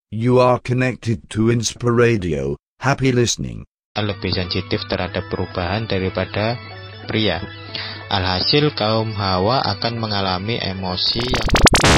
You are connected to Inspiradio. Happy listening. Lebih sensitif terhadap perubahan daripada pria. Alhasil kaum Hawa akan mengalami emosi yang lebih